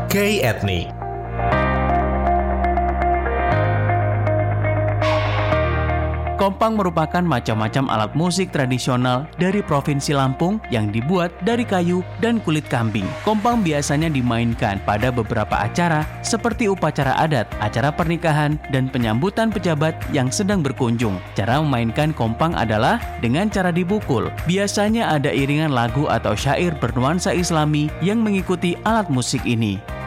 K-Ethnic. Kompang merupakan macam-macam alat musik tradisional dari Provinsi Lampung yang dibuat dari kayu dan kulit kambing. Kompang biasanya dimainkan pada beberapa acara seperti upacara adat, acara pernikahan, dan penyambutan pejabat yang sedang berkunjung. Cara memainkan kompang adalah dengan cara dipukul. Biasanya ada iringan lagu atau syair bernuansa Islami yang mengikuti alat musik ini.